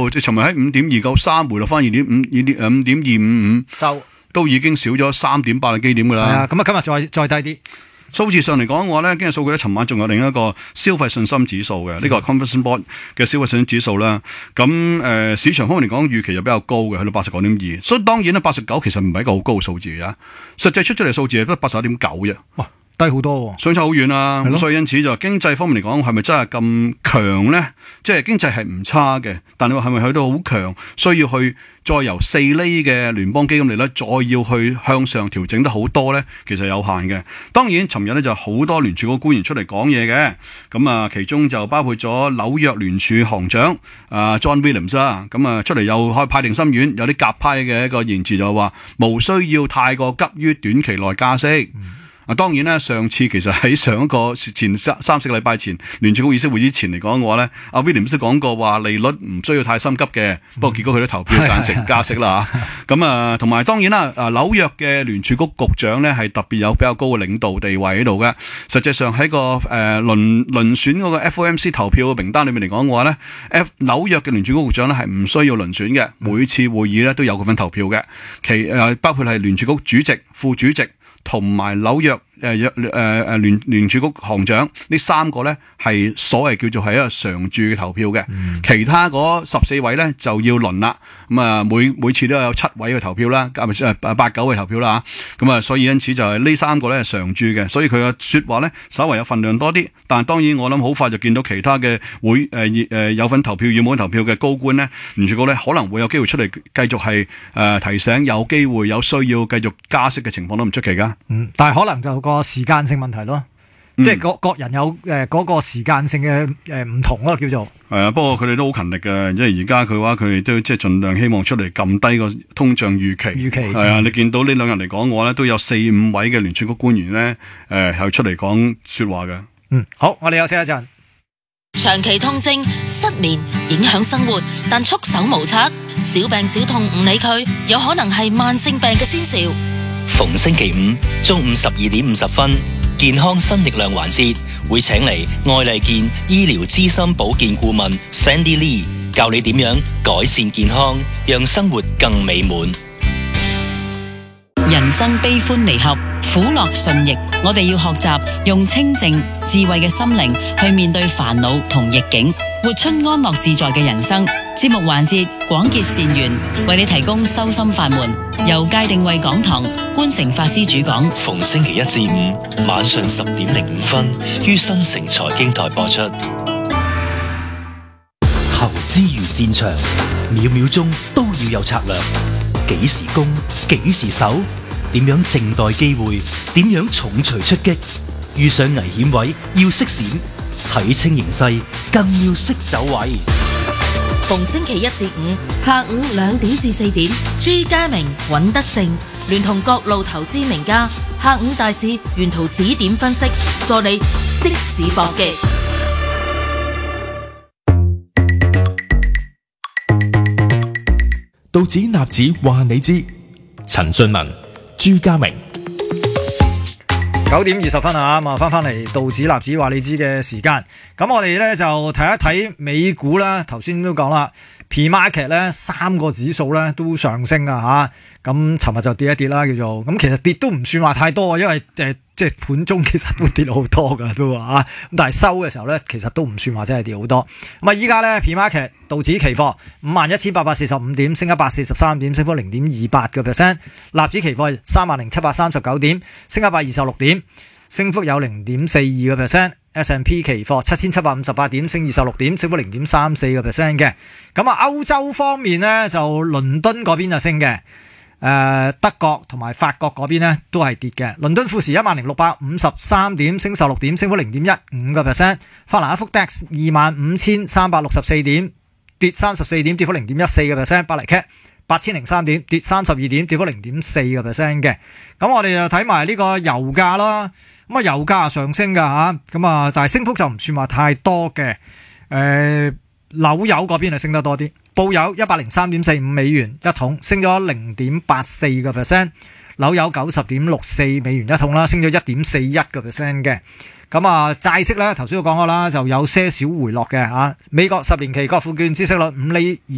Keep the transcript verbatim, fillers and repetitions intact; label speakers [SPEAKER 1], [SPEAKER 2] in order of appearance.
[SPEAKER 1] 即係尋日喺五點二九三回落翻二點五二點誒五點二五五
[SPEAKER 2] 收，
[SPEAKER 1] 都已經少咗三點八個基點噶啦。
[SPEAKER 2] 係啊，咁啊今日再再低啲。
[SPEAKER 1] 數字上嚟講嘅話咧，經濟數據咧，尋晚仲有另一個消費信心指數嘅，呢、這個係 Conference Board 嘅消費信心指數啦。咁誒、呃、市場方面嚟講，預期就比較高嘅，去到八十九點二。所以當然咧，八十九其實唔係一個好高嘅數字啊。實際出出嚟數字係得八十一點九啫。
[SPEAKER 2] 哇，低好多喎、啊，
[SPEAKER 1] 相差好遠啊。
[SPEAKER 2] 咁
[SPEAKER 1] 所以因此就經濟方面嚟講，係咪真係咁強咧？即係經濟係唔差嘅，但係話係咪去到好強，需要去再由四厘嘅聯邦基金利率再要去向上調整得好多咧？其實有限嘅。當然，尋日咧就好多聯儲局官員出嚟講嘢嘅，咁啊，其中就包括咗紐約聯儲行長啊 John Williams 啦，咁啊出嚟又開派定心丸，有啲鴿派嘅一個言辭就話，無需要太過急於短期內加息。嗯啊，當然咧，上次其實喺上一個前三三四個禮拜前聯儲局議息會之前嚟講嘅話咧，阿 Williams 都講過話利率唔需要太心急嘅，不過結果佢都投票贊成加息啦嚇。咁啊，同埋當然啦，啊紐約嘅聯儲局局長咧係特別有比較高嘅領導地位喺度嘅。實際上喺個誒輪輪選嗰個 F O M C 投票嘅名單裏面嚟講嘅話咧，F 紐約嘅聯儲局局長咧係唔需要輪選嘅，每次會議咧都有嗰份投票嘅。其誒包括係聯儲局主席、副主席。同埋紐約誒約誒誒聯聯儲局行長呢三個咧係所謂叫做係一個常駐嘅投票嘅，嗯、其他嗰十四位咧就要輪啦。咁啊每每次都有七位嘅投票啦，加埋誒八九位投票啦嚇。咁啊所以因此就係呢三個咧係常駐嘅，所以佢嘅説話咧稍微有份量多啲。但係當然我諗好快就見到其他嘅會誒誒、呃、有份投票要冇份投票嘅高官咧，聯儲局咧可能會有機會出嚟繼續係誒、呃、提醒有機會有需要繼續加息嘅情況都唔出奇㗎。
[SPEAKER 2] 嗯，但係可能就個時間性問題咯，嗯、即係各各人有誒嗰、呃那個時間性嘅誒唔同咯，叫做
[SPEAKER 1] 係啊。不過佢哋都好勤力嘅，因為而家佢話佢哋都即係盡量希望出嚟撳低個通脹預期。預期係啊，你見到呢兩日嚟講嘅話咧，都有四五位嘅聯儲局官員咧誒係出嚟講說話嘅。嗯，
[SPEAKER 2] 好，我哋休息一陣。
[SPEAKER 3] 長期痛症、失眠影響生活，但束手無策，小病小痛唔理佢，有可能係慢性病嘅先兆。
[SPEAKER 4] 逢星期五中午十二點五十分，健康新力量環節會請嚟愛麗健醫療資深保健顧問 Sandy Lee 教你點樣改善健康，讓生活更美滿。
[SPEAKER 3] 人生悲歡離合，苦樂順逆，我哋要學習用清靜智慧嘅心靈去面對煩惱同逆境，活出安樂自在嘅人生。節目環節廣結善緣，為你提供修心法門，由界定慧講堂觀誠法師主講。
[SPEAKER 4] 逢星期一至五晚上十點零五分於新城財經台播出。
[SPEAKER 5] 投資如戰場，秒秒鐘都要有策略，幾時攻，幾時守，點樣靜待機會，點樣重錘出擊，遇上危險位要識閃，睇清形勢更要識走位。
[SPEAKER 3] 逢星期一至五下午兩點至四點，朱家明、尹德正聯同各路投資名家，下午大市沿途指點分析，助你即時搏擊。
[SPEAKER 6] 道指納指話你知，陳俊文、朱家明。
[SPEAKER 2] 九點二十分啊，咁啊翻翻嚟道指納指話你知嘅時間，咁我哋咧就睇一睇美股啦。頭先都講啦 ，P-Market 咧三個指數咧都上升啊吓，咁尋日就跌一跌啦，叫做咁其實跌都唔算話太多，因為誒、呃、即係盤中其實都跌好多噶都啊，咁但係收嘅時候咧其實都唔算話真係跌好多。咁啊依家咧 P-Market 道指期貨五萬一千八百四十五點，升一百四十三點，升幅零點二八個 percent。納指期貨三萬零七百三十九點，升一百二十六點，升幅有零點四二個 percent。S and P 期貨七千七百五十八點，升二十六點，升幅零點三四個 percent 嘅。咁啊，歐洲方面呢，就倫敦嗰邊就升嘅，誒、呃、德國同埋法國嗰邊呢都係跌嘅。倫敦富時一萬零六百五十三點，升十六點，升幅零點一五個 percent。法蘭克福 D A X 二萬五千三百六十四點，跌三十四點，跌幅零點一四個 percent。巴黎 C A T 八千零三點，跌三十二點，跌幅零點四個 percent 嘅。咁我哋就睇埋呢個油價啦。咁啊，油價上升噶吓，咁啊，但係升幅就唔算話太多嘅。誒、呃，紐油嗰邊係升得多啲，布油一百零三點四五美元一桶，升咗零點八四個 percent。紐油九十點六四美元一桶啦，升咗一點四一個 percent 嘅。咁啊，債息咧，頭先都講過啦，就有些少回落嘅吓。美國十年期國庫券孳息率五厘。